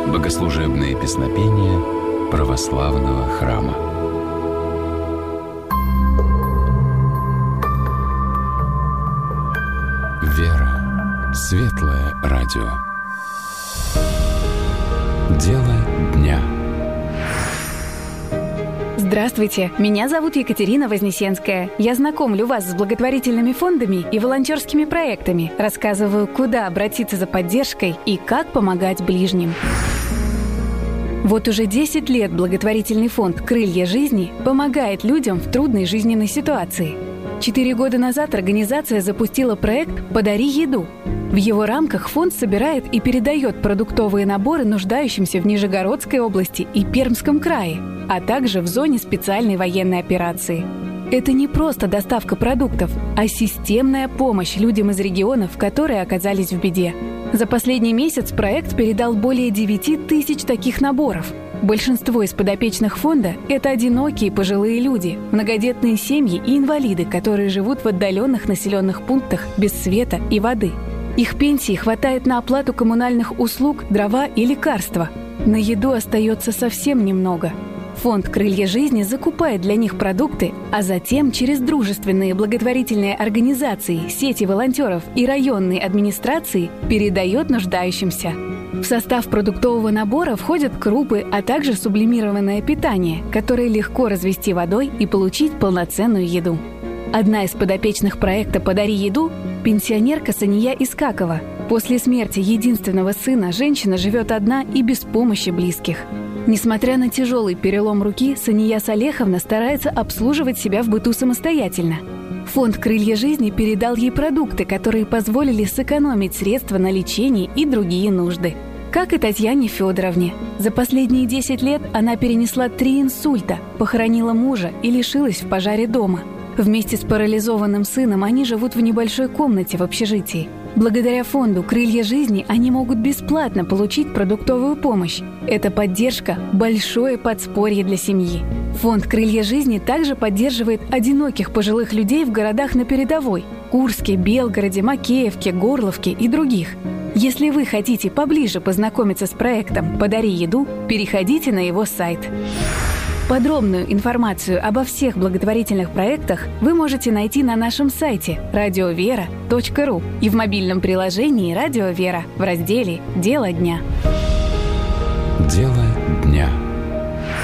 Богослужебные песнопения православного храма. Вера. Светлое радио. Дело дня. Здравствуйте, меня зовут Екатерина Вознесенская. Я знакомлю вас с благотворительными фондами и волонтерскими проектами, рассказываю, куда обратиться за поддержкой и как помогать ближним. Вот уже 10 лет благотворительный фонд «Крылья жизни» помогает людям в трудной жизненной ситуации. 4 года назад организация запустила проект «Подари еду». В его рамках фонд собирает и передает продуктовые наборы нуждающимся в Нижегородской области и Пермском крае, а также в зоне специальной военной операции. Это не просто доставка продуктов, а системная помощь людям из регионов, которые оказались в беде. За последний месяц проект передал более 9 тысяч таких наборов. Большинство из подопечных фонда – это одинокие пожилые люди, многодетные семьи и инвалиды, которые живут в отдаленных населенных пунктах без света и воды. Их пенсии хватает на оплату коммунальных услуг, дрова и лекарства. На еду остается совсем немного. Фонд «Крылья жизни» закупает для них продукты, а затем через дружественные благотворительные организации, сети волонтеров и районные администрации передает нуждающимся. В состав продуктового набора входят крупы, а также сублимированное питание, которое легко развести водой и получить полноценную еду. Одна из подопечных проекта «Подари еду» – пенсионерка Сания Искакова. После смерти единственного сына женщина живет одна и без помощи близких. Несмотря на тяжелый перелом руки, Сания Салеховна старается обслуживать себя в быту самостоятельно. Фонд «Крылья жизни» передал ей продукты, которые позволили сэкономить средства на лечение и другие нужды. Как и Татьяне Федоровне. За последние 10 лет она перенесла 3 инсульта, похоронила мужа и лишилась в пожаре дома. Вместе с парализованным сыном они живут в небольшой комнате в общежитии. Благодаря фонду «Крылья жизни» они могут бесплатно получить продуктовую помощь. Эта поддержка – большое подспорье для семьи. Фонд «Крылья жизни» также поддерживает одиноких пожилых людей в городах на передовой – Курске, Белгороде, Макеевке, Горловке и других. Если вы хотите поближе познакомиться с проектом «Подари еду», переходите на его сайт. Подробную информацию обо всех благотворительных проектах вы можете найти на нашем сайте radiovera.ru и в мобильном приложении «Радио Вера» в разделе «Дело дня». Дело